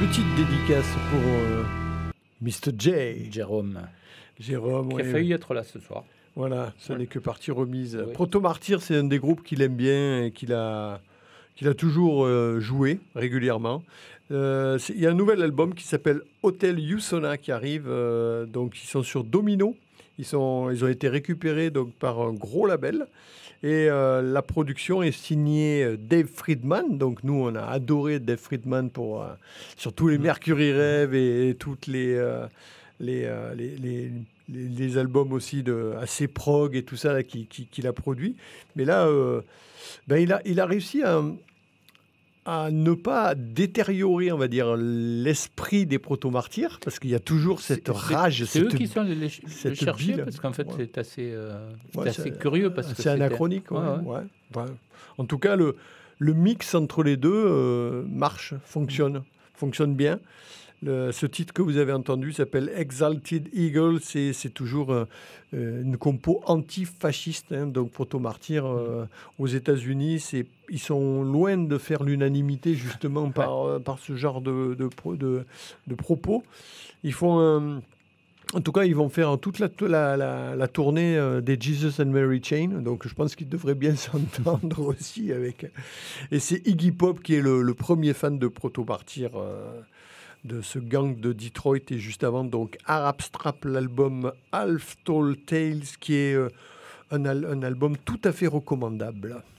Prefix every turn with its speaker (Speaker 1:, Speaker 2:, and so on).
Speaker 1: petite dédicace pour Mr. J.
Speaker 2: Jérôme,
Speaker 1: qui
Speaker 2: a failli être là ce soir.
Speaker 1: Voilà, ça n'est que partie remise.
Speaker 2: Oui.
Speaker 1: Proto Martyr, c'est un des groupes qu'il aime bien et qu'il a toujours joué régulièrement. Il y a un nouvel album qui s'appelle Hotel Usona qui arrive. Donc, ils sont sur Domino. Ils ont été récupérés donc, par un gros label. Et la production est signée Dave Friedman. Donc, nous, on a adoré Dave Friedman sur tous les Mercury Rev et toutes les albums aussi assez prog et tout ça là, qu'il a produit. Mais là, il a réussi à ne pas détériorer, on va dire, l'esprit des proto-martyrs, parce qu'il y a toujours cette rage.
Speaker 2: C'est eux qui sont les chercher, parce qu'en fait, c'est assez curieux.
Speaker 1: C'est anachronique. Ouais. En tout cas, le mix entre les deux fonctionne bien. Ce titre que vous avez entendu s'appelle Exalted Eagle. C'est toujours une compo antifasciste. Donc, Proto-Martyr aux États-Unis, ils sont loin de faire l'unanimité justement par ce genre de propos. Ils font en tout cas, ils vont faire toute la tournée des Jesus and Mary Chain. Donc, je pense qu'ils devraient bien s'entendre aussi avec. Et c'est Iggy Pop qui est le premier fan de Proto-Martyr. De ce gang de Detroit, et juste avant donc Arab Strap, l'album Half Tall Tales, qui est un album tout à fait recommandable.